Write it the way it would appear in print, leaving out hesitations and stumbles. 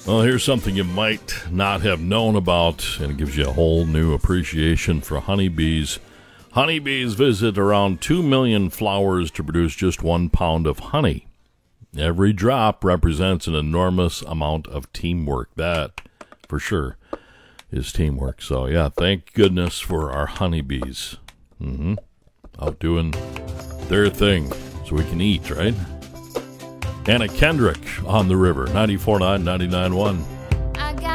Well, here's something you might not have known about, and it gives you a whole new appreciation for honeybees. Honeybees visit around 2 million flowers to produce just 1 pound of honey. Every drop represents an enormous amount of teamwork. That, for sure, is teamwork. So, yeah, thank goodness for our honeybees. Out doing their thing so we can eat, right? Anna Kendrick on the river, 94.9, 99.1.